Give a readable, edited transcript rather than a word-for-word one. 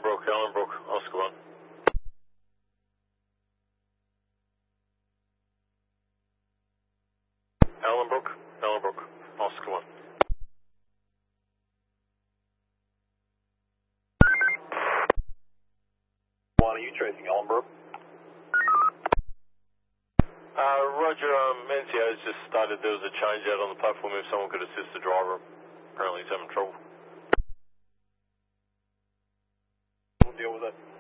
Allenbrook, Oscar 1. Allenbrook, Oscar 1. Are you tracing Allenbrook? Roger, NCO's just started, there was a change out on the platform if someone could assist the driver. Apparently he's having trouble. We'll deal with it.